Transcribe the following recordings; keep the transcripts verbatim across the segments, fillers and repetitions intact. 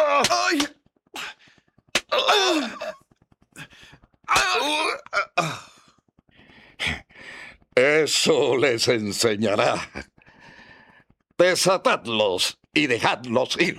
¡Ay! Eso les enseñará. Desatadlos y dejadlos ir.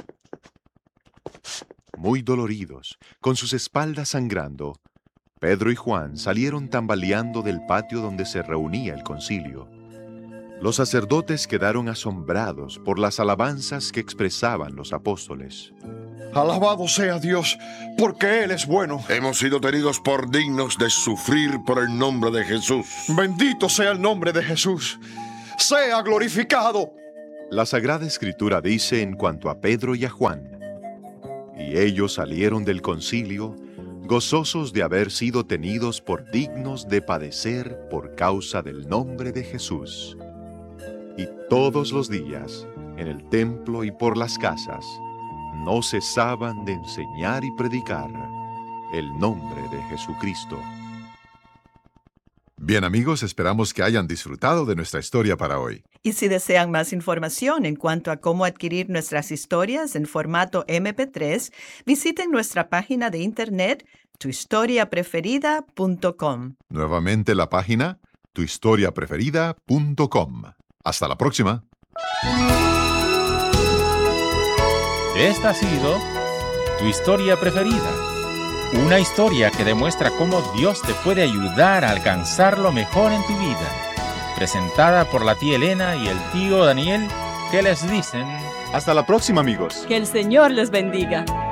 Muy doloridos, con sus espaldas sangrando, Pedro y Juan salieron tambaleando del patio donde se reunía el concilio. Los sacerdotes quedaron asombrados por las alabanzas que expresaban los apóstoles. Alabado sea Dios, porque Él es bueno. Hemos sido tenidos por dignos de sufrir por el nombre de Jesús. Bendito sea el nombre de Jesús. Sea glorificado. La Sagrada Escritura dice en cuanto a Pedro y a Juan: y ellos salieron del concilio, gozosos de haber sido tenidos por dignos de padecer por causa del nombre de Jesús. Y todos los días, en el templo y por las casas, no cesaban de enseñar y predicar el nombre de Jesucristo. Bien, amigos, esperamos que hayan disfrutado de nuestra historia para hoy. Y si desean más información en cuanto a cómo adquirir nuestras historias en formato eme pe tres, visiten nuestra página de internet tu historia preferida punto com. Nuevamente la página tu historia preferida punto com. Hasta la próxima. Esta ha sido Tu Historia Preferida, una historia que demuestra cómo Dios te puede ayudar a alcanzar lo mejor en tu vida. Presentada por la tía Elena y el tío Daniel, que les dicen: Hasta la próxima, amigos. Que el Señor les bendiga.